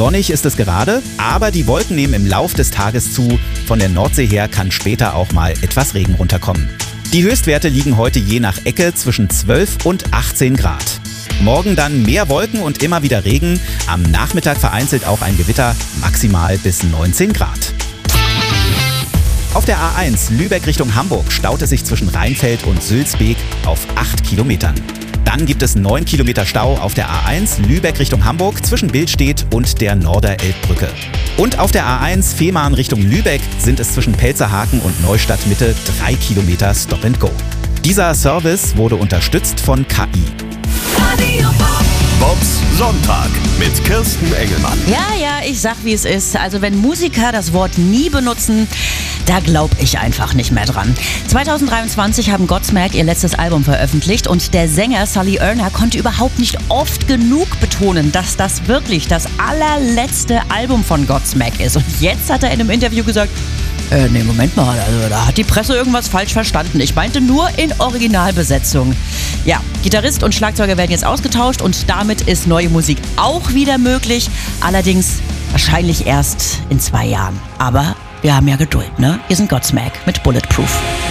Sonnig ist es gerade, aber die Wolken nehmen im Lauf des Tages zu. Von der Nordsee her kann später auch mal etwas Regen runterkommen. Die Höchstwerte liegen heute je nach Ecke zwischen 12 und 18 Grad. Morgen dann mehr Wolken und immer wieder Regen. Am Nachmittag vereinzelt auch ein Gewitter, maximal bis 19 Grad. Auf der A1 Lübeck Richtung Hamburg staut es sich zwischen Rheinfeld und Sülzbeek auf 8 Kilometern. Dann gibt es 9 Kilometer Stau auf der A1 Lübeck Richtung Hamburg zwischen Billstedt und der Norderelbbrücke. Und auf der A1 Fehmarn Richtung Lübeck sind es zwischen Pelzerhaken und Neustadt Mitte 3 Kilometer Stop and Go. Dieser Service wurde unterstützt von KI. Bobs Sonntag mit Kirsten Engelmann. Ja, ich sag, wie es ist. Also wenn Musiker das Wort nie benutzen, da glaube ich einfach nicht mehr dran. 2023 haben Godsmack ihr letztes Album veröffentlicht und der Sänger Sully Erna konnte überhaupt nicht oft genug betonen, dass das wirklich das allerletzte Album von Godsmack ist. Und jetzt hat er in einem Interview gesagt, nee, Moment mal, also da hat die Presse irgendwas falsch verstanden. Ich meinte nur in Originalbesetzung. Ja, Gitarrist und Schlagzeuger werden jetzt ausgetauscht und damit ist neue Musik auch wieder möglich. Allerdings wahrscheinlich erst in 2 Jahren. Aber wir haben ja Geduld, ne? Hier sind Godsmack mit Bulletproof.